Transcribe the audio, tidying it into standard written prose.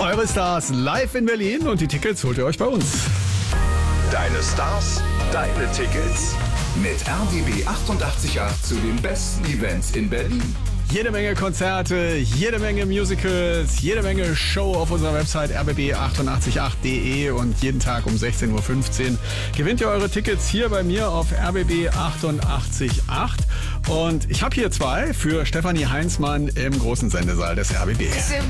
Eure Stars live in Berlin und die Tickets holt ihr euch bei uns. Deine Stars, deine Tickets. Mit RBB 888 zu den besten Events in Berlin. Jede Menge Konzerte, jede Menge Musicals, jede Menge Show auf unserer Website rbb888.de und jeden Tag um 16.15 Uhr gewinnt ihr eure Tickets hier bei mir auf rbb888. Und ich habe hier zwei für Stefanie Heinzmann im großen Sendesaal des RBB.